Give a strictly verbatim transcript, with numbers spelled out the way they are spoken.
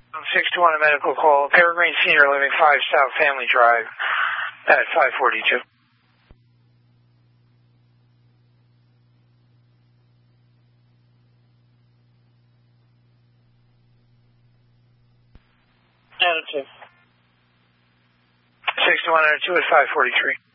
six two one, a medical call. Peregrine Senior Living, five South Family Drive at five forty-two. Attitude. six two one, attitude at five forty-three.